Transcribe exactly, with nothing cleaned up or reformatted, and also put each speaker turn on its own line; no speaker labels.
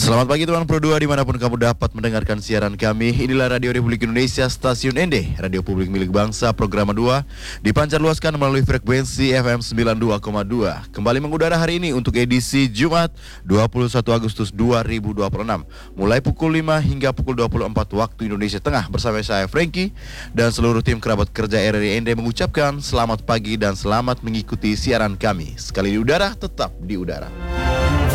Selamat pagi teman Pro dua dimanapun kamu dapat mendengarkan siaran kami. Inilah Radio Republik Indonesia Stasiun N D, Radio Publik milik bangsa, program dua dipancar luaskan melalui frekuensi F M sembilan puluh dua koma dua. Kembali mengudara hari ini untuk edisi Jumat dua puluh satu Agustus dua ribu dua puluh enam, mulai pukul lima hingga pukul dua puluh empat waktu Indonesia Tengah. Bersama saya Frankie dan seluruh tim kerabat kerja R R I N D mengucapkan selamat pagi dan selamat mengikuti siaran kami. Sekali di udara, tetap di udara.